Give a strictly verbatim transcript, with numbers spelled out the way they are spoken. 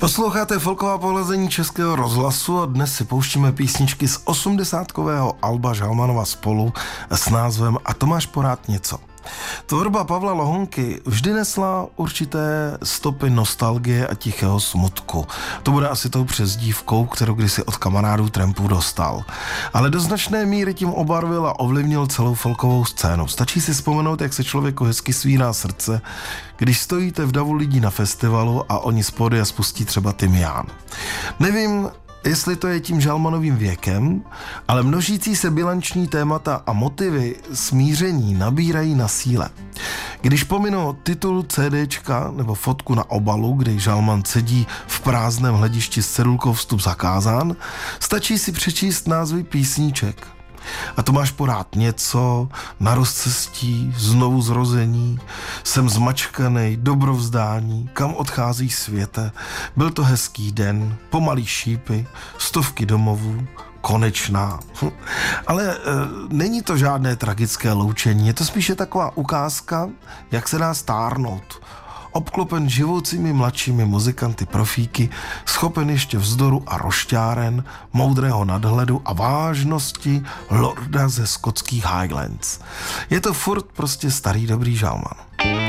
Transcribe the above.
Posloucháte folková pohlazení Českého rozhlasu a dnes si pouštíme písničky z osmdesátkového alba Žalmanova Spolu s názvem A to máš porád něco. Tvorba Pavla Lohonky vždy nesla určité stopy nostalgie a tichého smutku. To bude asi tou přezdívkou, kterou kdysi od kamarádů trampů dostal. Ale do značné míry tím obarvil a ovlivnil celou folkovou scénu. Stačí si vzpomenout, jak se člověku hezky svírá srdce, když stojíte v davu lidí na festivalu a oni z pódia spustí třeba Tymián. Nevím, jestli to je tím Žalmanovým věkem, ale množící se bilanční témata a motivy smíření nabírají na síle. Když pominu titul CDčka nebo fotku na obalu, kdy Žalman sedí v prázdném hledišti s cedulkou Vstup zakázán, stačí si přečíst názvy písníček. A to máš porád něco, na rozcestí, znovu zrození, jsem zmačkanej, dobrovzdání, kam odchází světe, byl to hezký den, pomalý šípy, stovky domovů, konečná. Ale e, není to žádné tragické loučení, je to spíše taková ukázka, jak se dá stárnout. Obklopen živoucími mladšími muzikanty profíky, schopen ještě vzdoru a rošťáren, moudrého nadhledu a vážnosti lorda ze skotských Highlands. Je to furt prostě starý dobrý Žalman.